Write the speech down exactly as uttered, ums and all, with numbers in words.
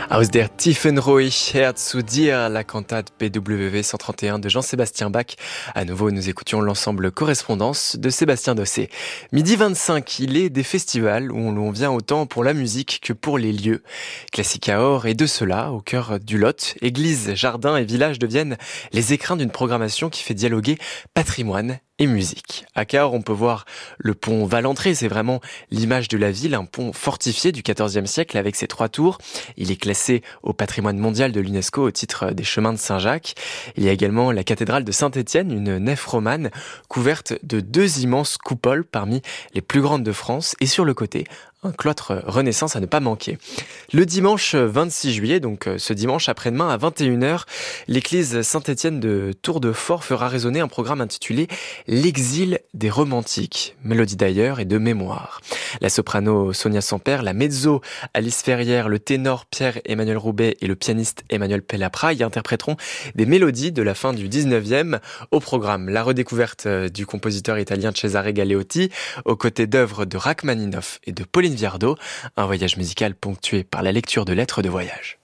Aus der Tiefenruhe her zu dir, la cantate P W cent trente et un de Jean-Sébastien Bach. À nouveau, nous écoutions l'ensemble Correspondance de Sébastien Dossé. Midi vingt-cinq, il est des festivals où l'on vient autant pour la musique que pour les lieux. Classique à Or et de cela, au cœur du Lot, églises, jardins et villages deviennent les écrins d'une programmation qui fait dialoguer patrimoine et musique. À Cahors, on peut voir le pont Valentré, c'est vraiment l'image de la ville, un pont fortifié du quatorzième siècle avec ses trois tours. Il est classé au patrimoine mondial de l'UNESCO au titre des chemins de Saint-Jacques. Il y a également la cathédrale de Saint-Étienne, une nef romane couverte de deux immenses coupoles parmi les plus grandes de France, et sur le côté, un cloître Renaissance à ne pas manquer. Le dimanche vingt-six juillet, donc ce dimanche après-demain à vingt et une heures, l'église Saint-Étienne de Tour-de-Fort fera résonner un programme intitulé « L'exil des romantiques », mélodie d'ailleurs et de mémoire. La soprano Sonia Samper, la mezzo Alice Ferrière, le ténor Pierre-Emmanuel Roubaix et le pianiste Emmanuel Pellapra y interpréteront des mélodies de la fin du dix-neuvième. Au programme, la redécouverte du compositeur italien Cesare Galeotti, aux côtés d'œuvres de Rachmaninoff et de Pauline Viardot, un voyage musical ponctué par la lecture de lettres de voyage.